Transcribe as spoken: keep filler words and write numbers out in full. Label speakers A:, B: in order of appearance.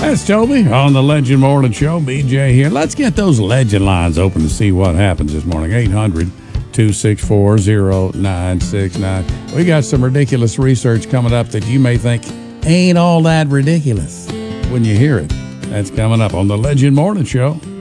A: That's Toby on the Legend Morning Show. B J here. Let's get those legend lines open to see what happens this morning. eight hundred, two six four, zero nine six nine. We got some ridiculous research coming up that you may think ain't all that ridiculous when you hear it. That's coming up on the Legend Morning Show.